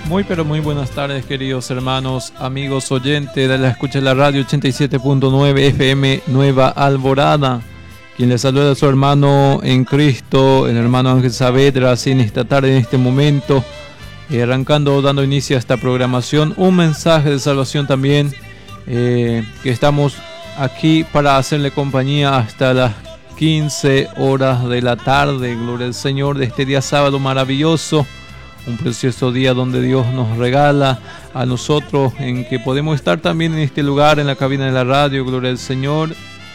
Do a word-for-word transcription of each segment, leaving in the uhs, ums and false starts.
Muy pero muy buenas tardes, queridos hermanos, amigos oyentes de la escucha de la radio ochenta y siete punto nueve F M Nueva Alborada. Quien les saluda a su hermano en Cristo, el hermano Ángel Saavedra, así en esta tarde, en este momento, eh, arrancando, dando inicio a esta programación. Un mensaje de salvación también, eh, que estamos aquí para hacerle compañía hasta las quince horas de la tarde. Gloria al Señor, de este día sábado maravilloso. Un precioso día donde Dios nos regala a nosotros, en que podemos estar también en este lugar, en la cabina de la radio. Gloria al Señor.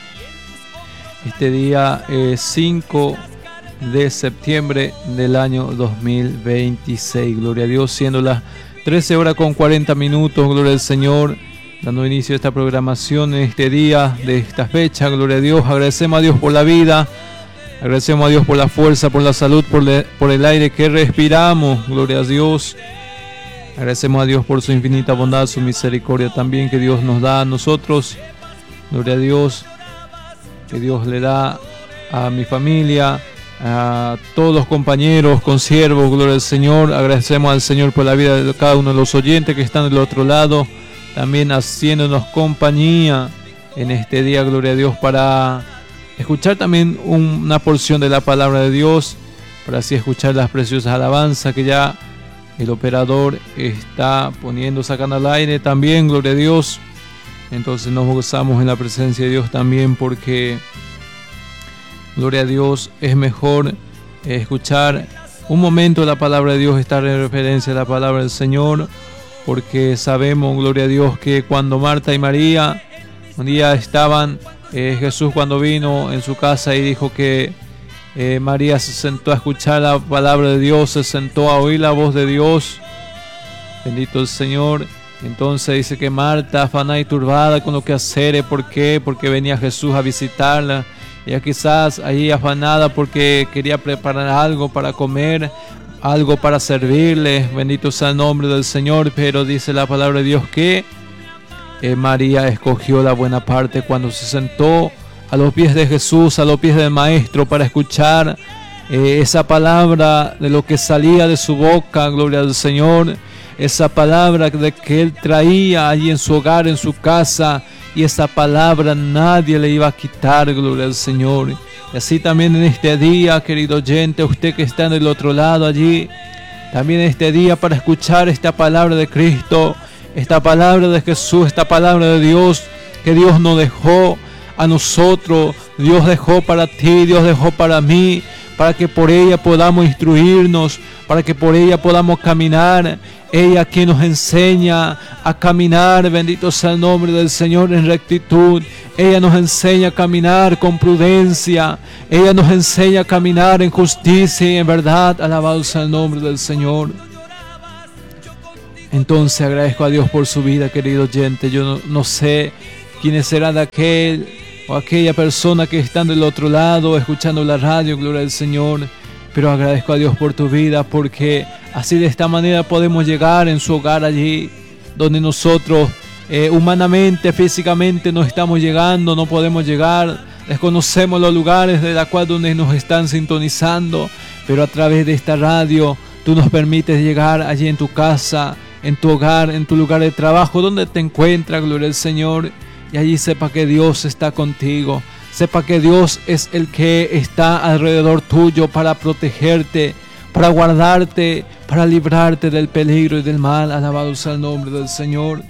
Este día eh, cinco de septiembre del año dos mil veintiséis. Gloria a Dios, siendo las trece horas con cuarenta minutos. Gloria al Señor, dando inicio a esta programación en este día, de esta fecha. Gloria a Dios, agradecemos a Dios por la vida. Agradecemos a Dios por la fuerza, por la salud, por, le, por el aire que respiramos. Gloria a Dios. Agradecemos a Dios por su infinita bondad, su misericordia también que Dios nos da a nosotros. Gloria a Dios. Que Dios le da a mi familia, a todos los compañeros, consiervos. Gloria al Señor. Agradecemos al Señor por la vida de cada uno de los oyentes que están del otro lado, también haciéndonos compañía en este día. Gloria a Dios, para escuchar también una porción de la palabra de Dios, para así escuchar las preciosas alabanzas que ya el operador está poniendo, sacando al aire también. Gloria a Dios. Entonces nos gozamos en la presencia de Dios también, porque gloria a Dios, es mejor escuchar un momento de la palabra de Dios, estar en referencia a la palabra del Señor, porque sabemos, gloria a Dios, que cuando Marta y María un día estaban, Eh, Jesús cuando vino en su casa y dijo que eh, María se sentó a escuchar la palabra de Dios, se sentó a oír la voz de Dios. Bendito el Señor. Entonces dice que Marta, afanada y turbada con lo que hacer. ¿Por qué? Porque venía Jesús a visitarla. Ella quizás ahí afanada porque quería preparar algo para comer, algo para servirle. Bendito sea el nombre del Señor. Pero dice la palabra de Dios que Eh, María escogió la buena parte cuando se sentó a los pies de Jesús, a los pies del Maestro, para escuchar eh, esa palabra de lo que salía de su boca. Gloria al Señor. Esa palabra de que Él traía allí en su hogar, en su casa, y esa palabra nadie le iba a quitar. Gloria al Señor. Y así también en este día, querido oyente, usted que está en el otro lado allí, también en este día, para escuchar esta palabra de Cristo, esta palabra de Jesús, esta palabra de Dios, que Dios nos dejó a nosotros, Dios dejó para ti, Dios dejó para mí, para que por ella podamos instruirnos, para que por ella podamos caminar. Ella quien nos enseña a caminar, bendito sea el nombre del Señor, en rectitud. Ella nos enseña a caminar con prudencia. Ella nos enseña a caminar en justicia y en verdad. Alabado sea el nombre del Señor. Entonces agradezco a Dios por su vida, querido oyente. Yo no, no sé quiénes serán de aquel o aquella persona que están del otro lado escuchando la radio, gloria al Señor, pero agradezco a Dios por tu vida, porque así de esta manera podemos llegar en su hogar allí donde nosotros eh, humanamente, físicamente no estamos llegando, no podemos llegar, desconocemos los lugares de la cual donde nos están sintonizando, pero a través de esta radio tú nos permites llegar allí en tu casa, en tu hogar, en tu lugar de trabajo, donde te encuentras, gloria al Señor, y allí sepa que Dios está contigo, sepa que Dios es el que está alrededor tuyo para protegerte, para guardarte, para librarte del peligro y del mal. Alabado sea el nombre del Señor.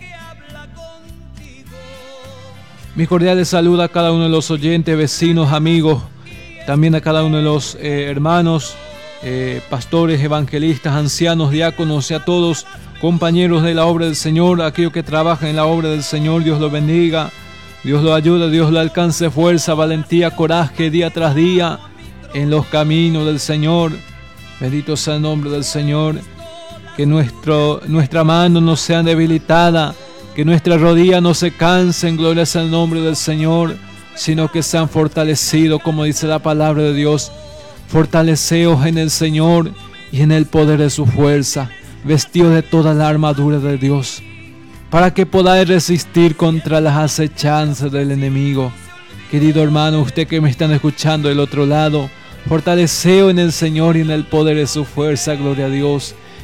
Mi cordial saludo a cada uno de los oyentes, vecinos, amigos, también a cada uno de los eh, hermanos, eh, pastores, evangelistas, ancianos, diáconos y a todos compañeros de la obra del Señor, aquellos que trabajan en la obra del Señor. Dios los bendiga, Dios los ayude, Dios les alcance fuerza, valentía, coraje día tras día en los caminos del Señor. Bendito sea el nombre del Señor. Que nuestro, nuestra mano no sea debilitada, que nuestras rodillas no se cansen, gloria sea el nombre del Señor, sino que sean fortalecidos, como dice la palabra de Dios. Fortaleceos en el Señor y en el poder de su fuerza, vestidos de toda la armadura de Dios, para que podáis resistir contra las acechanzas del enemigo. Querido hermano, usted que me están escuchando del otro lado, fortaleceo en el Señor y en el poder de su fuerza, gloria a Dios.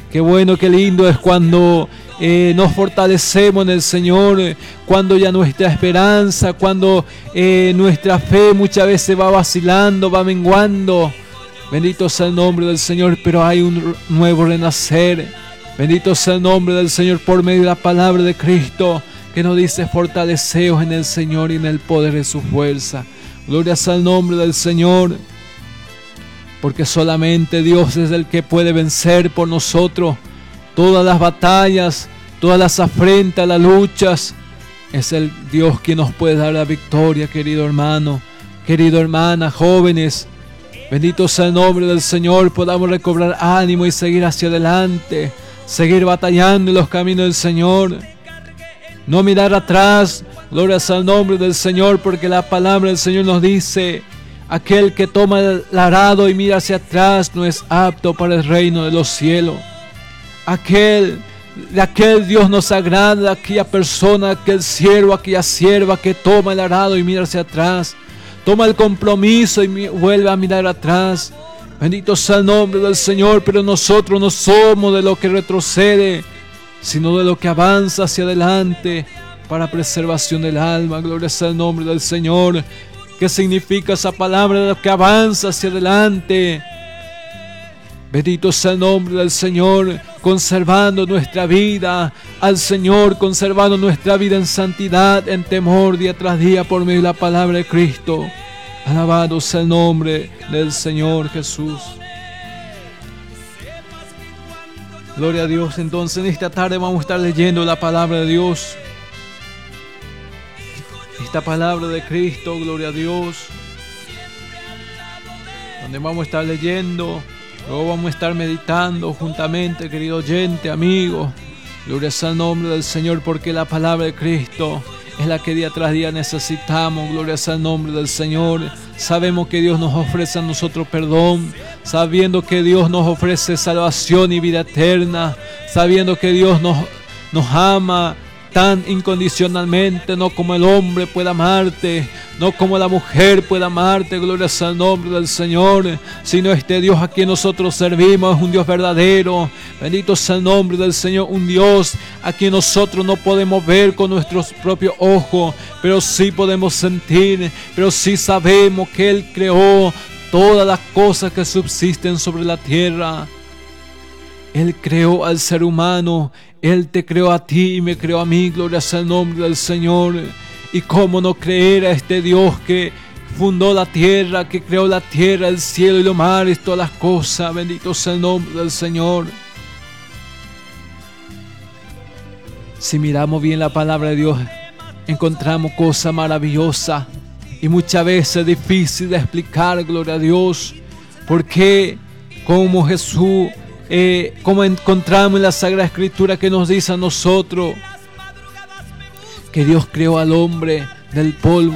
Qué bueno, qué lindo es cuando eh, nos fortalecemos en el Señor, cuando ya nuestra esperanza, cuando eh, nuestra fe muchas veces va vacilando, va menguando. Bendito sea el nombre del Señor, pero hay un nuevo renacer. Bendito sea el nombre del Señor por medio de la palabra de Cristo, que nos dice: fortaleceos en el Señor y en el poder de su fuerza. Gloria sea el nombre del Señor, porque solamente Dios es el que puede vencer por nosotros todas las batallas, todas las afrentas, las luchas. Es el Dios quien nos puede dar la victoria, querido hermano, querida hermana, jóvenes. Bendito sea el nombre del Señor, podamos recobrar ánimo y seguir hacia adelante, seguir batallando en los caminos del Señor. No mirar atrás, gloria sea el nombre del Señor, porque la palabra del Señor nos dice: aquel que toma el arado y mira hacia atrás no es apto para el reino de los cielos. Aquel, de aquel Dios nos agrada, aquella persona, aquel siervo, aquella sierva que toma el arado y mira hacia atrás. Toma el compromiso y vuelve a mirar atrás. Bendito sea el nombre del Señor, pero nosotros no somos de lo que retrocede, sino de lo que avanza hacia adelante para preservación del alma. Gloria sea el nombre del Señor. ¿Qué significa esa palabra de lo que avanza hacia adelante? Bendito sea el nombre del Señor, conservando nuestra vida al Señor, conservando nuestra vida en santidad, en temor, día tras día, por medio de la palabra de Cristo. Alabado sea el nombre del Señor Jesús. Gloria a Dios. Entonces en esta tarde vamos a estar leyendo la palabra de Dios. Esta palabra de Cristo, gloria a Dios. Donde vamos a estar leyendo, luego vamos a estar meditando juntamente, querido oyente, amigo. Gloria sea el nombre del Señor, porque la palabra de Cristo es la que día tras día necesitamos. Gloria sea el nombre del Señor. Sabemos que Dios nos ofrece a nosotros perdón, sabiendo que Dios nos ofrece salvación y vida eterna, sabiendo que Dios nos, nos ama tan incondicionalmente, no como el hombre puede amarte, no como la mujer puede amarte, gloria sea el nombre del Señor, sino este Dios a quien nosotros servimos es un Dios verdadero. Bendito sea el nombre del Señor, un Dios a quien nosotros no podemos ver con nuestros propios ojos, pero sí podemos sentir, pero sí sabemos que Él creó todas las cosas que subsisten sobre la tierra. Él creó al ser humano, Él te creó a ti y me creó a mí, gloria sea el nombre del Señor. Y cómo no creer a este Dios que fundó la tierra, que creó la tierra, el cielo y los mares, todas las cosas. Bendito sea el nombre del Señor. Si miramos bien la palabra de Dios, encontramos cosas maravillosas y muchas veces difícil de explicar, gloria a Dios, porque como Jesús, eh, como encontramos en la Sagrada Escritura que nos dice a nosotros que Dios creó al hombre del polvo